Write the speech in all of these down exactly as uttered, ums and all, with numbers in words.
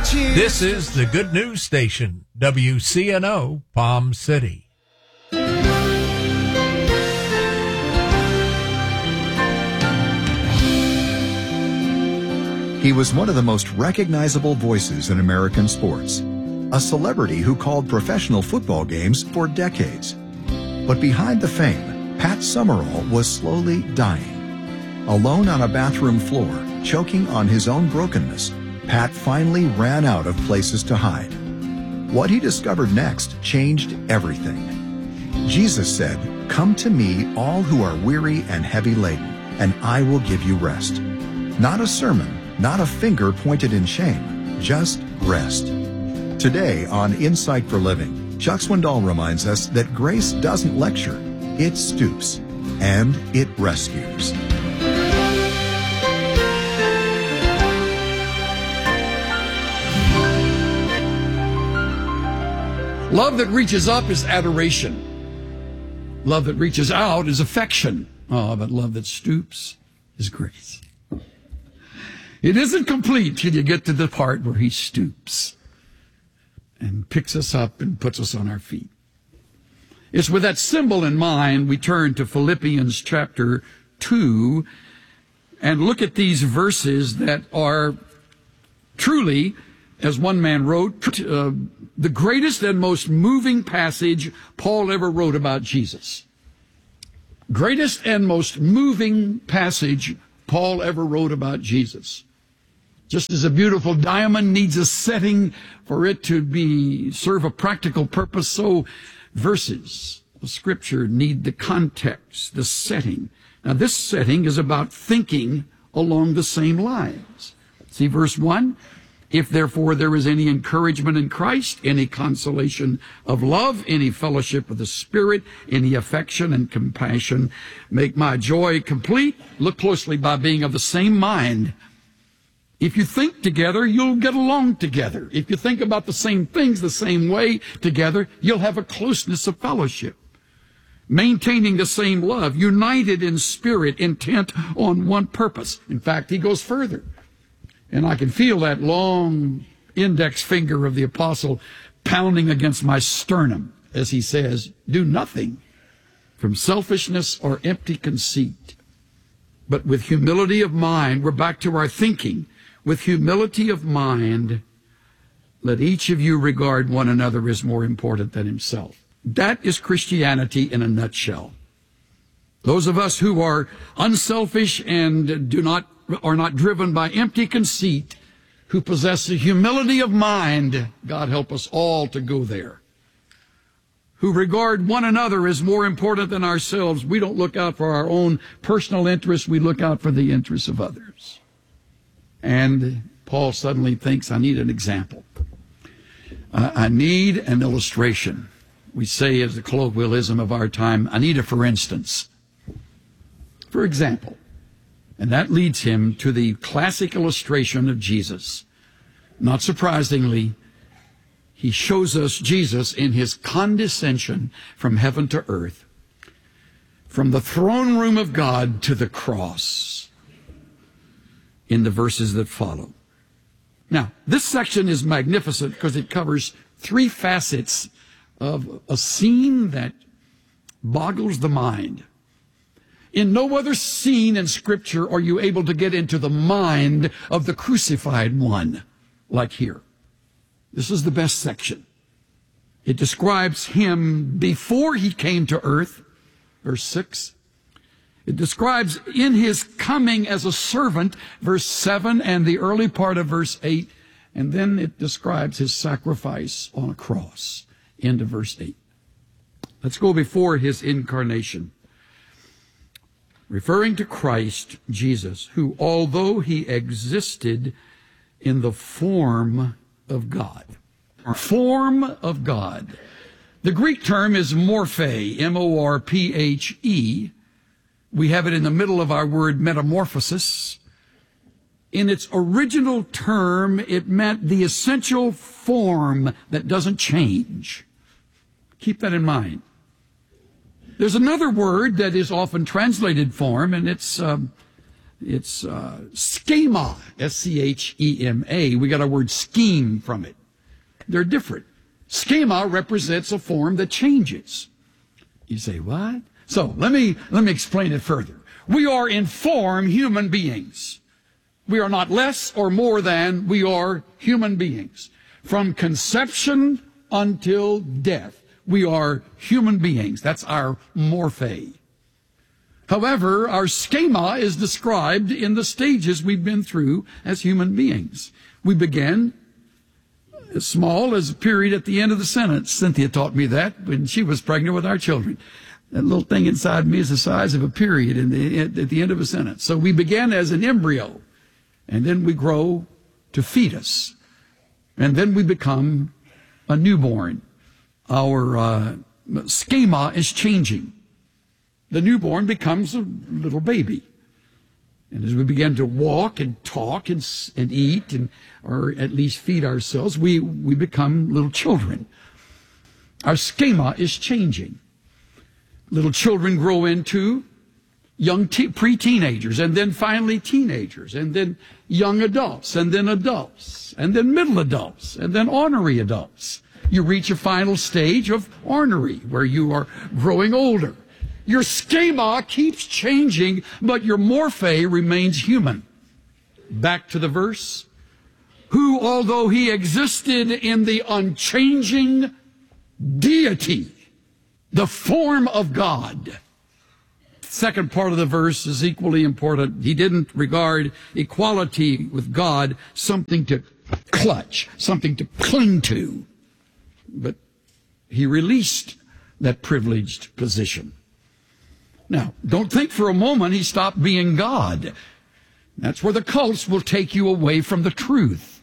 This is the Good News Station, W C N O, Palm City. He was one of the most recognizable voices in American sports, a celebrity who called professional football games for decades. But behind the fame, Pat Summerall was slowly dying. Alone on a bathroom floor, choking on his own brokenness, Pat finally ran out of places to hide. What he discovered next changed everything. Jesus said, "Come to me, all who are weary and heavy laden, and I will give you rest." Not a sermon, not a finger pointed in shame, just rest. Today on Insight for Living, Chuck Swindoll reminds us that grace doesn't lecture, it stoops, and it rescues. Love that reaches up is adoration. Love that reaches out is affection. Oh, but love that stoops is grace. It isn't complete till you get to the part where he stoops and picks us up and puts us on our feet. It's with that symbol in mind we turn to Philippians chapter two and look at these verses that are truly, as one man wrote, uh, the greatest and most moving passage Paul ever wrote about Jesus. Greatest and most moving passage Paul ever wrote about Jesus. Just as a beautiful diamond needs a setting for it to be serve a practical purpose, so verses of Scripture need the context, the setting. Now this setting is about thinking along the same lines. See verse one? If therefore there is any encouragement in Christ, any consolation of love, any fellowship of the Spirit, any affection and compassion, make my joy complete. Look closely by being of the same mind. If you think together, you'll get along together. If you think about the same things the same way together, you'll have a closeness of fellowship. Maintaining the same love, united in spirit, intent on one purpose. In fact, he goes further. And I can feel that long index finger of the apostle pounding against my sternum as he says, do nothing from selfishness or empty conceit, but with humility of mind. We're back to our thinking. With humility of mind, let each of you regard one another as more important than himself. That is Christianity in a nutshell. Those of us who are unselfish and do not are not driven by empty conceit, who possess the humility of mind, God help us all to go there, who regard one another as more important than ourselves. We don't look out for our own personal interests, we look out for the interests of others. And Paul suddenly thinks, I need an example. Uh, I need an illustration. We say as the colloquialism of our time, I need a for instance. For example. And that leads him to the classic illustration of Jesus. Not surprisingly, he shows us Jesus in his condescension from heaven to earth, from the throne room of God to the cross, in the verses that follow. Now, this section is magnificent because it covers three facets of a scene that boggles the mind. In no other scene in Scripture are you able to get into the mind of the crucified one like here. This is the best section. It describes him before he came to earth, verse six. It describes in his coming as a servant, verse seven, and the early part of verse eight. And then it describes his sacrifice on a cross, end of verse eight. Let's go before his incarnation. Referring to Christ Jesus, who, although he existed in the form of God, form of God. The Greek term is morphe, M O R P H E. We have it in the middle of our word metamorphosis. In its original term, it meant the essential form that doesn't change. Keep that in mind. There's another word that is often translated form, and it's um, It's uh, schema, S C H E M A. We got our word scheme from it. They're different. Schema represents a form that changes. You say, what? So let me, let me explain it further. We are in form human beings. We are not less or more than, we are human beings. From conception until death, we are human beings. That's our morphe. However, our schema is described in the stages we've been through as human beings. We began as small as a period at the end of the sentence. Cynthia taught me that when she was pregnant with our children. That little thing inside me is the size of a period in the, at the end of a sentence. So we began as an embryo, and then we grow to fetus, and then we become a newborn. Our uh, schema is changing. The newborn becomes a little baby. And as we begin to walk and talk and, and eat, and or at least feed ourselves, we, we become little children. Our schema is changing. Little children grow into young te- pre-teenagers, and then finally teenagers, and then young adults, and then adults, and then middle adults, and then ornery adults. You reach a final stage of ornery, where you are growing older. Your schema keeps changing, but your morphe remains human. Back to the verse. Who, although he existed in the unchanging deity, the form of God. Second part of the verse is equally important. He didn't regard equality with God something to clutch, something to cling to, but he released that privileged position. Now, don't think for a moment he stopped being God. That's where the cults will take you away from the truth.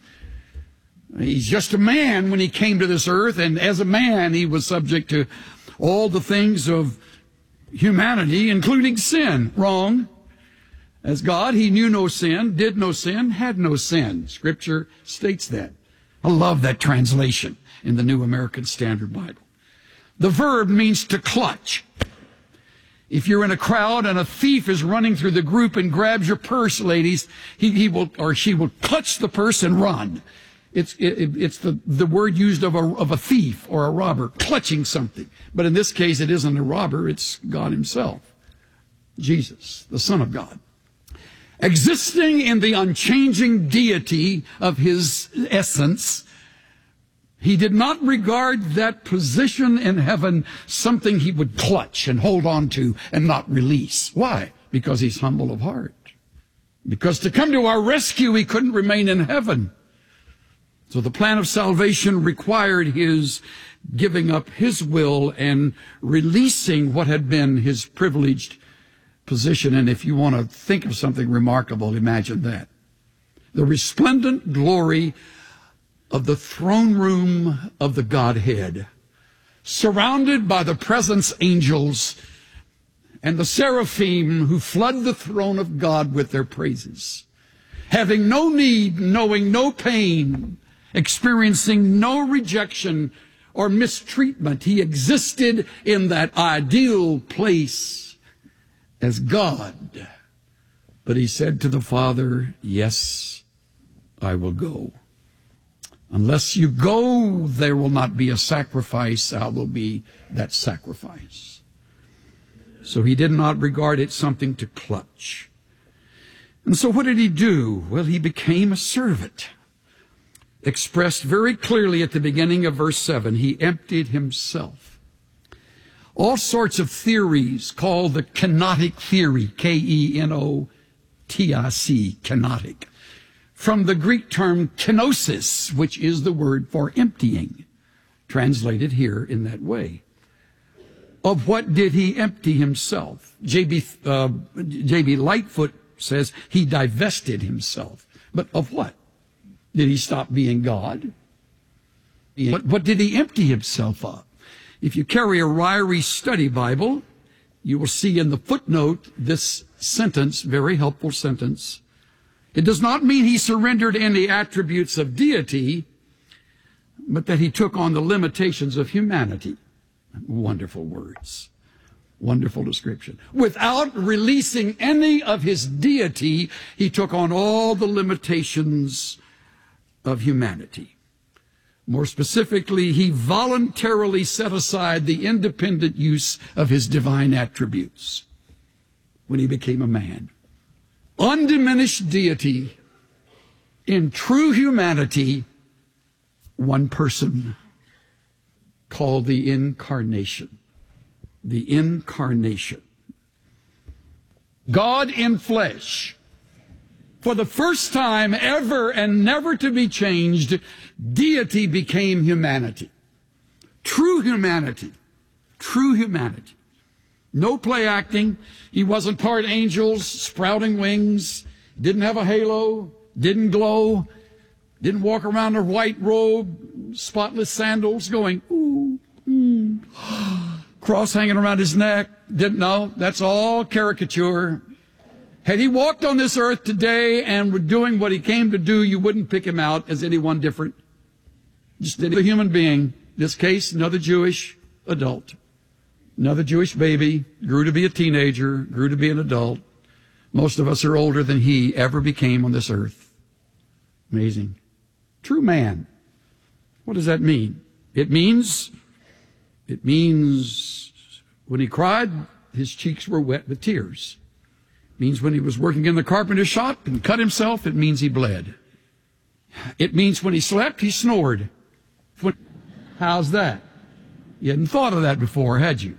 He's just a man when he came to this earth, and as a man he was subject to all the things of humanity, including sin. Wrong. As God, he knew no sin, did no sin, had no sin. Scripture states that. I love that translation in the New American Standard Bible. The verb means to clutch. If you're in a crowd and a thief is running through the group and grabs your purse, ladies, he, he will or she will clutch the purse and run. It's it, it's the, the word used of a, of a thief or a robber, clutching something. But in this case, it isn't a robber, it's God himself, Jesus, the Son of God. Existing in the unchanging deity of his essence, he did not regard that position in heaven something he would clutch and hold on to and not release. Why? Because he's humble of heart. Because to come to our rescue, he couldn't remain in heaven. So the plan of salvation required his giving up his will and releasing what had been his privileged position. And if you want to think of something remarkable, imagine that. The resplendent glory of the throne room of the Godhead, surrounded by the presence angels and the seraphim who flood the throne of God with their praises, having no need, knowing no pain, experiencing no rejection or mistreatment. He existed in that ideal place as God. But he said to the Father, yes, I will go. Unless you go, there will not be a sacrifice. I will be that sacrifice. So he did not regard it something to clutch. And so what did he do? Well, he became a servant. Expressed very clearly at the beginning of verse seven, he emptied himself. All sorts of theories called the kenotic theory, K E N O T I C, kenotic, from the Greek term kenosis, which is the word for emptying, translated here in that way. Of what did he empty himself? J B Uh, J B Lightfoot says he divested himself. But of what? Did he stop being God? What, what did he empty himself of? If you carry a Ryrie Study Bible, you will see in the footnote this sentence, very helpful sentence. It does not mean he surrendered any attributes of deity, but that he took on the limitations of humanity. Wonderful words. Wonderful description. Without releasing any of his deity, he took on all the limitations of humanity. More specifically, he voluntarily set aside the independent use of his divine attributes when he became a man. Undiminished deity in true humanity, one person called the Incarnation. The Incarnation. God in flesh. For the first time ever and never to be changed, deity became humanity. True humanity. True humanity. No play acting. He wasn't part angels, sprouting wings, didn't have a halo, didn't glow, didn't walk around in a white robe, spotless sandals going, ooh, mm. Cross hanging around his neck. Didn't know. That's all caricature. Had he walked on this earth today and were doing what he came to do, you wouldn't pick him out as anyone different. Just a human being. In this case, another Jewish adult. Another Jewish baby, grew to be a teenager, grew to be an adult. Most of us are older than he ever became on this earth. Amazing. True man. What does that mean? It means, it means when he cried, his cheeks were wet with tears. It means when he was working in the carpenter shop and cut himself, it means he bled. It means when he slept, he snored. When, how's that? You hadn't thought of that before, had you?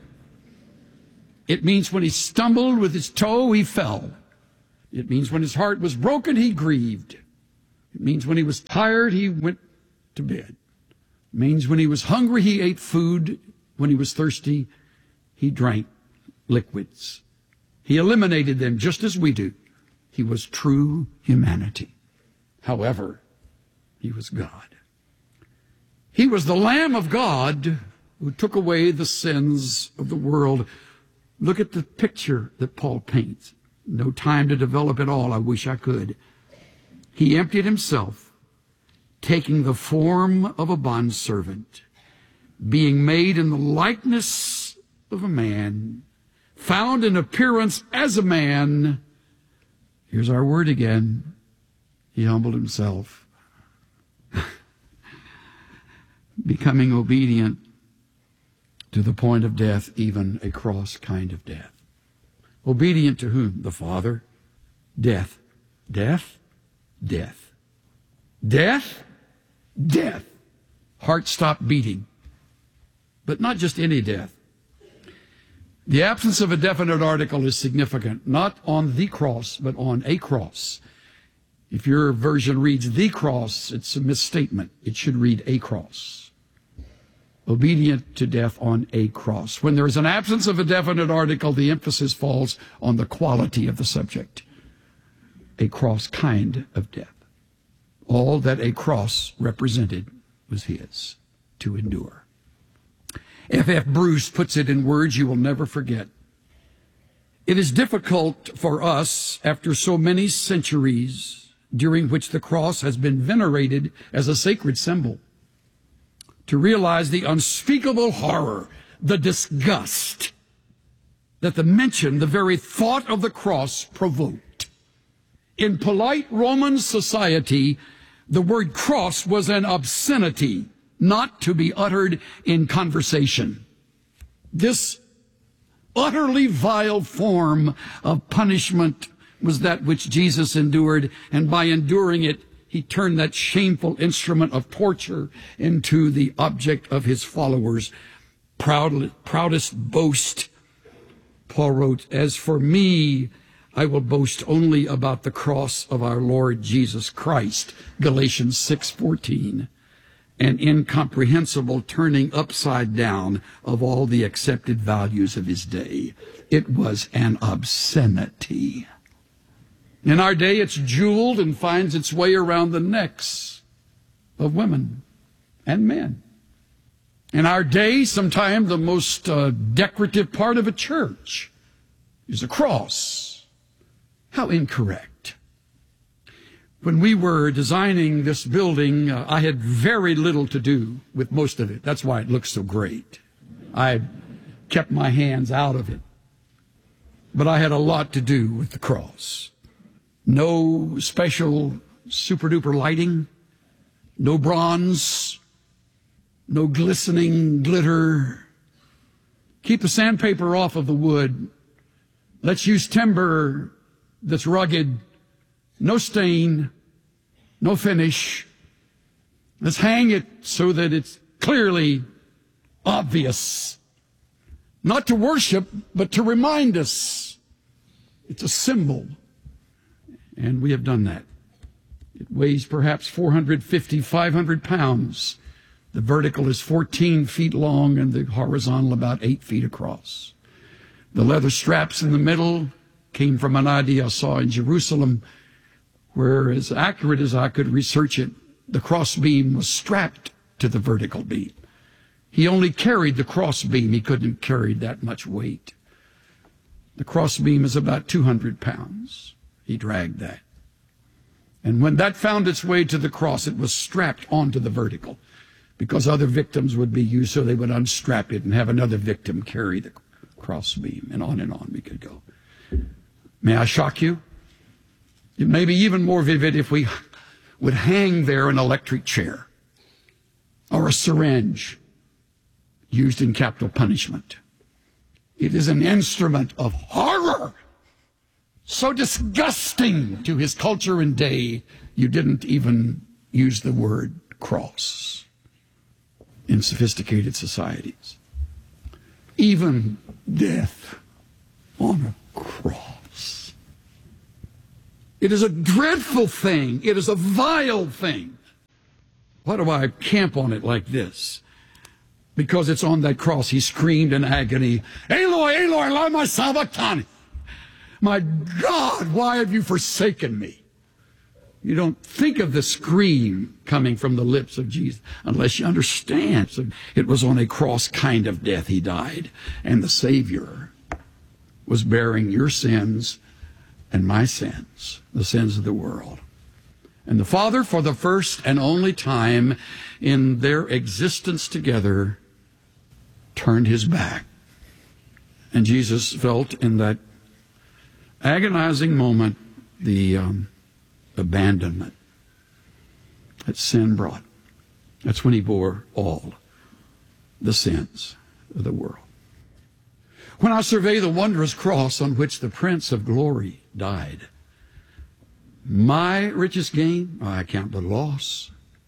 It means when he stumbled with his toe, he fell. It means when his heart was broken, he grieved. It means when he was tired, he went to bed. It means when he was hungry, he ate food. When he was thirsty, he drank liquids. He eliminated them just as we do. He was true humanity. However, he was God. He was the Lamb of God who took away the sins of the world. Look at the picture that Paul paints. No time to develop it all. I wish I could. He emptied himself, taking the form of a bondservant, being made in the likeness of a man, found in appearance as a man. Here's our word again. He humbled himself, becoming obedient to the point of death, even a cross kind of death. Obedient to whom? The Father. Death. Death. Death. Death. Death. Heart stopped beating. But not just any death. The absence of a definite article is significant, not on the cross, but on a cross. If your version reads the cross, it's a misstatement. It should read a cross. Obedient to death on a cross. When there is an absence of a definite article, the emphasis falls on the quality of the subject. A cross kind of death. All that a cross represented was his to endure. F F Bruce puts it in words you will never forget. It is difficult for us, after so many centuries during which the cross has been venerated as a sacred symbol, to realize the unspeakable horror, the disgust that the mention, the very thought of the cross provoked. In polite Roman society, the word cross was an obscenity, not to be uttered in conversation. This utterly vile form of punishment was that which Jesus endured, and by enduring it, he turned that shameful instrument of torture into the object of his followers' proud, proudest boast. Paul wrote, "As for me, I will boast only about the cross of our Lord Jesus Christ," Galatians six fourteen, an incomprehensible turning upside down of all the accepted values of his day. It was an obscenity. In our day, it's jeweled and finds its way around the necks of women and men. In our day, sometimes the most uh, decorative part of a church is a cross. How incorrect. When we were designing this building, uh, I had very little to do with most of it. That's why it looks so great. I kept my hands out of it. but I had a lot to do with the cross. No special super-duper lighting, no bronze, no glistening glitter. Keep the sandpaper off of the wood. Let's use timber that's rugged, no stain, no finish. Let's hang it so that it's clearly obvious. Not to worship, but to remind us. It's a symbol. And we have done that. It weighs perhaps four hundred fifty, five hundred pounds. The vertical is fourteen feet long and the horizontal about eight feet across. The leather straps in the middle came from an idea I saw in Jerusalem, where, as accurate as I could research it, the crossbeam was strapped to the vertical beam. He only carried the crossbeam. He couldn't have carried that much weight. The crossbeam is about two hundred pounds. He dragged that. And when that found its way to the cross, it was strapped onto the vertical because other victims would be used, so they would unstrap it and have another victim carry the crossbeam, and on and on we could go. May I shock you? It may be even more vivid if we would hang there an electric chair or a syringe used in capital punishment. It is an instrument of horror, so disgusting to his culture and day, you didn't even use the word cross in sophisticated societies. Even death on a cross. It is a dreadful thing. It is a vile thing. Why do I camp on it like this? Because it's on that cross. He screamed in agony, Eloi, Eloi, lama sabachthani. My God, why have you forsaken me? You don't think of the scream coming from the lips of Jesus unless you understand. So it was on a cross kind of death he died. And the Savior was bearing your sins and my sins, the sins of the world. And the Father, for the first and only time in their existence together, turned his back. And Jesus felt in that agonizing moment the um, abandonment that sin brought. That's when he bore all the sins of the world. When I survey the wondrous cross on which the Prince of Glory died, my richest gain, I count the loss.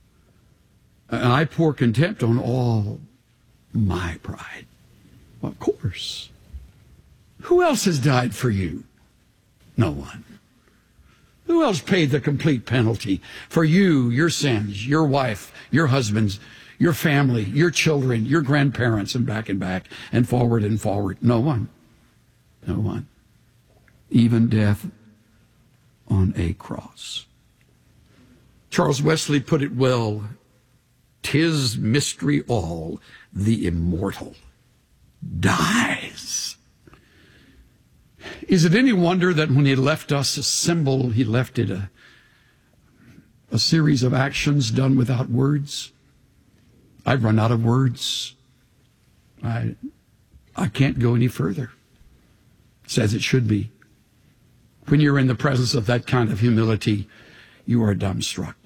And I pour contempt on all my pride. Well, of course. Who else has died for you? No one. Who else paid the complete penalty for you, your sins, your wife, your husbands, your family, your children, your grandparents, and back and back and forward and forward? No one. No one. Even death on a cross. Charles Wesley put it well, "'Tis mystery all, the immortal dies." Is it any wonder that when he left us a symbol, he left it a, a series of actions done without words? I've run out of words. I, I can't go any further. It's as it should be. When you're in the presence of that kind of humility, you are dumbstruck.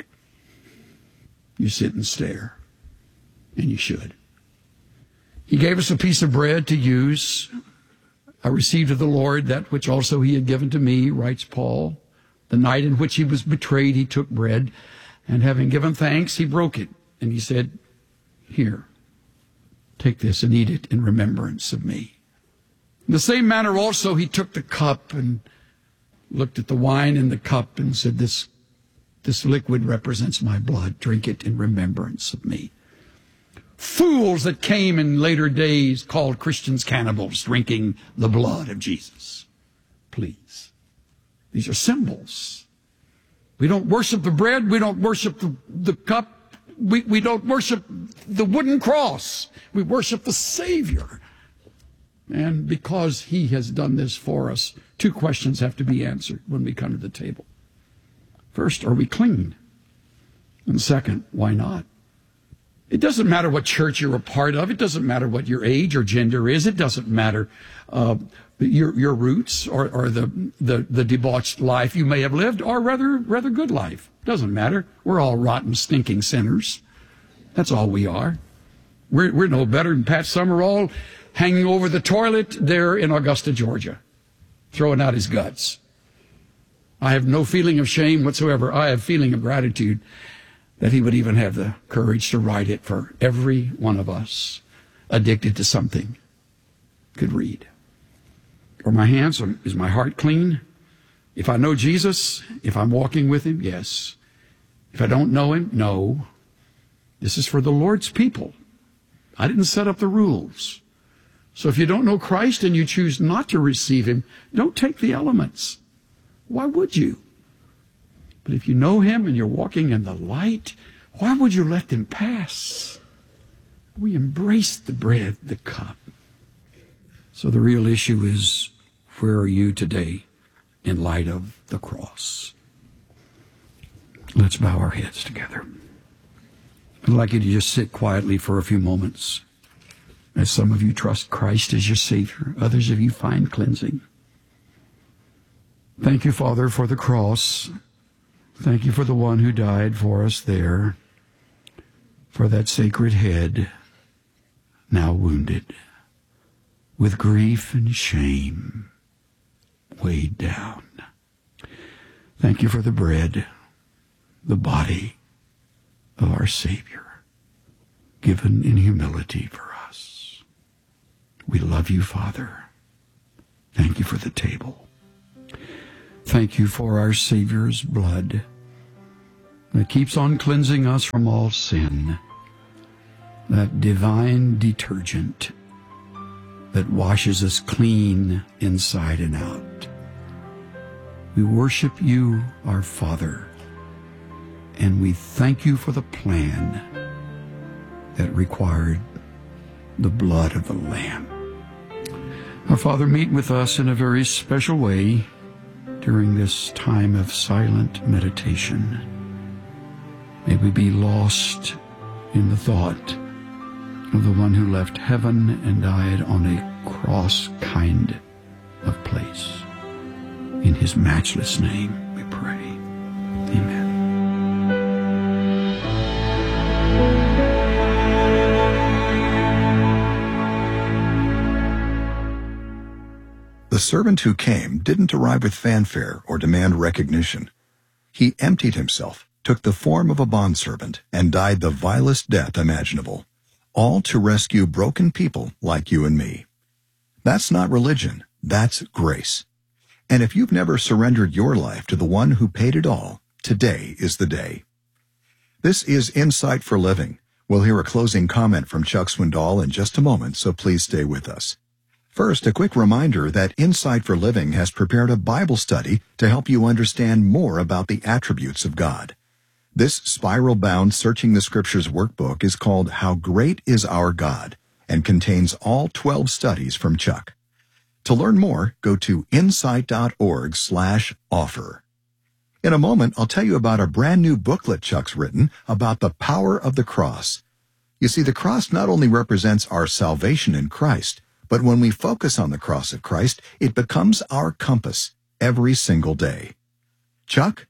You sit and stare, and you should. He gave us a piece of bread to use. I received of the Lord that which also he had given to me, writes Paul. The night in which he was betrayed, he took bread, and having given thanks, he broke it. And he said, "Here, take this and eat it in remembrance of me." In the same manner also he took the cup and looked at the wine in the cup and said, this, this liquid represents my blood. Drink it in remembrance of me. Fools that came in later days called Christians cannibals, drinking the blood of Jesus. Please. These are symbols. We don't worship the bread. We don't worship the, the cup. We, we don't worship the wooden cross. We worship the Savior. And because he has done this for us, two questions have to be answered when we come to the table. First, are we clean? And second, why not? It doesn't matter what church you're a part of. It doesn't matter what your age or gender is. It doesn't matter uh, your your roots or, or the, the the debauched life you may have lived, or rather rather good life. Doesn't matter. We're all rotten, stinking sinners. That's all we are. We're we're no better than Pat Summerall hanging over the toilet there in Augusta, Georgia, throwing out his guts. I have no feeling of shame whatsoever. I have feeling of gratitude that he would even have the courage to write it for every one of us addicted to something could read. Are my hands, is my heart clean? If I know Jesus, if I'm walking with him, yes. If I don't know him, no. This is for the Lord's people. I didn't set up the rules. So if you don't know Christ and you choose not to receive him, don't take the elements. Why would you? But if you know him and you're walking in the light, why would you let them pass? We embrace the bread, the cup. So the real issue is, where are you today in light of the cross? Let's bow our heads together. I'd like you to just sit quietly for a few moments, as some of you trust Christ as your Savior. Others of you find cleansing. Thank you, Father, for the cross. Thank you for the one who died for us there, for that sacred head now wounded, with grief and shame weighed down. Thank you for the bread, the body of our Savior, given in humility for us. We love you, Father. Thank you for the table. Thank you for our Savior's blood that keeps on cleansing us from all sin, that divine detergent that washes us clean inside and out. We worship you, our Father, and we thank you for the plan that required the blood of the Lamb. Our Father, meet with us in a very special way during this time of silent meditation. May we be lost in the thought of the one who left heaven and died on a cross kind of place. In his matchless name we pray. Amen. The servant who came didn't arrive with fanfare or demand recognition. He emptied himself, took the form of a bondservant, and died the vilest death imaginable, all to rescue broken people like you and me. That's not religion, that's grace. And if you've never surrendered your life to the one who paid it all, today is the day. This is Insight for Living. We'll hear a closing comment from Chuck Swindoll in just a moment, so please stay with us. First, a quick reminder that Insight for Living has prepared a Bible study to help you understand more about the attributes of God. This spiral-bound Searching the Scriptures workbook is called How Great is Our God and contains all twelve studies from Chuck. To learn more, go to insight.org slash offer. In a moment, I'll tell you about a brand new booklet Chuck's written about the power of the cross. You see, the cross not only represents our salvation in Christ, but when we focus on the cross of Christ, it becomes our compass every single day. Chuck?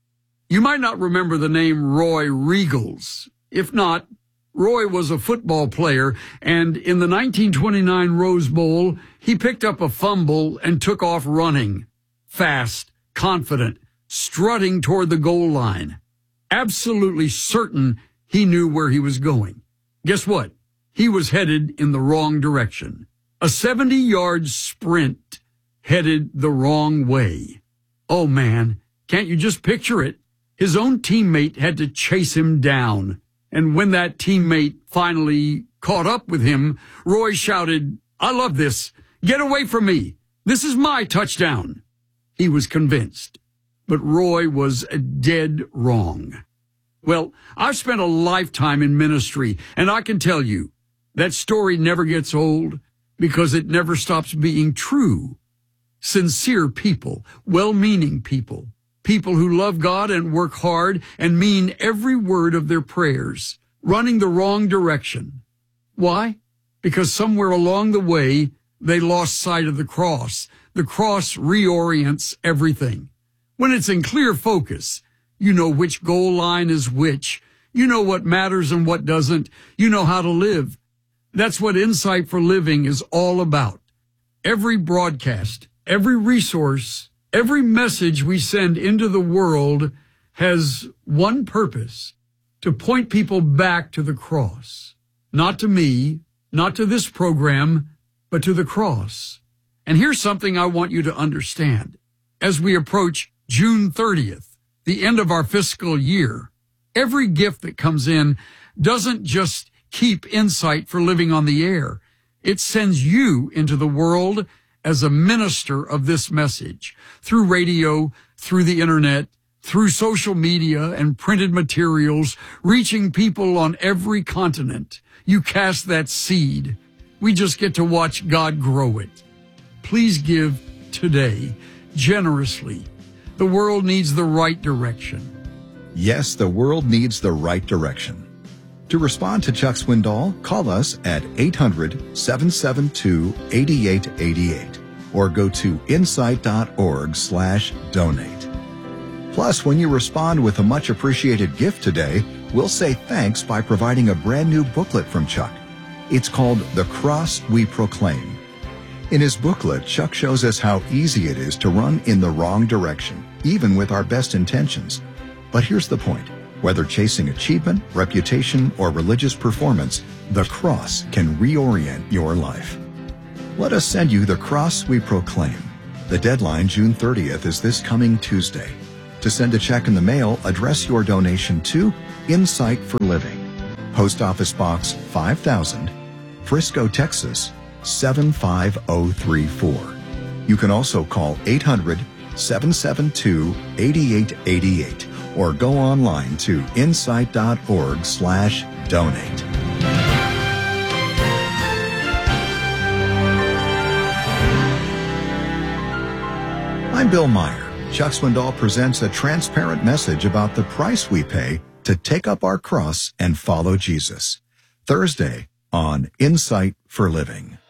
You might not remember the name Roy Riegels. If not, Roy was a football player, and in the nineteen twenty-nine Rose Bowl, he picked up a fumble and took off running, fast, confident, strutting toward the goal line, absolutely certain he knew where he was going. Guess what? He was headed in the wrong direction. A seventy-yard sprint headed the wrong way. Oh, man, can't you just picture it? His own teammate had to chase him down. And when that teammate finally caught up with him, Roy shouted, "I love this. Get away from me. This is my touchdown." He was convinced. But Roy was dead wrong. Well, I've spent a lifetime in ministry, and I can tell you, that story never gets old because it never stops being true. Sincere people, well-meaning people, people who love God and work hard and mean every word of their prayers, running the wrong direction. Why? Because somewhere along the way, they lost sight of the cross. The cross reorients everything. When it's in clear focus, you know which goal line is which. You know what matters and what doesn't. You know how to live. That's what Insight for Living is all about. Every broadcast, every resource, every message we send into the world has one purpose: to point people back to the cross. Not to me, not to this program, but to the cross. And here's something I want you to understand. As we approach June thirtieth, the end of our fiscal year, every gift that comes in doesn't just keep Insight for Living on the air. It sends you into the world as a minister of this message, through radio, through the internet, through social media and printed materials, reaching people on every continent. You cast that seed. We just get to watch God grow it. Please give today, generously. The world needs the right direction. Yes, the world needs the right direction. To respond to Chuck Swindoll, call us at eight hundred, seven seven two, eight eight eight eight or go to insight.org slash donate. Plus, when you respond with a much appreciated gift today, we'll say thanks by providing a brand new booklet from Chuck. It's called The Cross We Proclaim. In his booklet, Chuck shows us how easy it is to run in the wrong direction, even with our best intentions. But here's the point. Whether chasing achievement, reputation, or religious performance, the cross can reorient your life. Let us send you The Cross We Proclaim. The deadline, June thirtieth, is this coming Tuesday. To send a check in the mail, address your donation to Insight for Living, Post Office Box five thousand, Frisco, Texas, seven five zero three four. You can also call eight hundred, seven seven two, eight eight eight eight or go online to insight.org slash donate. I'm Bill Meyer. Chuck Swindoll presents a transparent message about the price we pay to take up our cross and follow Jesus. Thursday on Insight for Living.